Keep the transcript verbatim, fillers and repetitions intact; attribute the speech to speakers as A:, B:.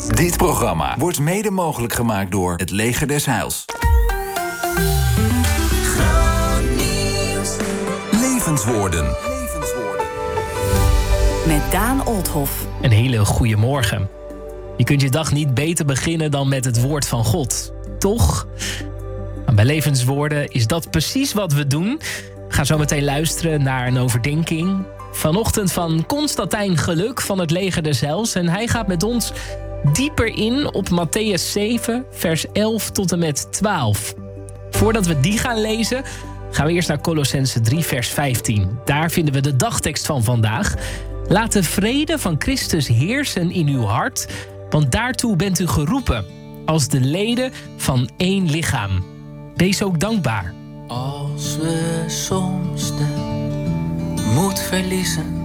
A: Dit programma wordt mede mogelijk gemaakt door het Leger des Heils. Levenswoorden.
B: Met Daan Olthoff.
C: Een hele goede morgen. Je kunt je dag niet beter beginnen dan met het woord van God. Toch? Maar bij Levenswoorden is dat precies wat we doen. We gaan zo meteen luisteren naar een overdenking. Vanochtend van Constantijn Geluk van het Leger des Heils. En hij gaat met ons dieper in op Mattheüs zeven, vers elf tot en met twaalf. Voordat we die gaan lezen, gaan we eerst naar Kolossenzen drie, vers vijftien. Daar vinden we de dagtekst van vandaag. Laat de vrede van Christus heersen in uw hart, want daartoe bent u geroepen, als de leden van één lichaam. Wees ook dankbaar.
D: Als we soms de moed verliezen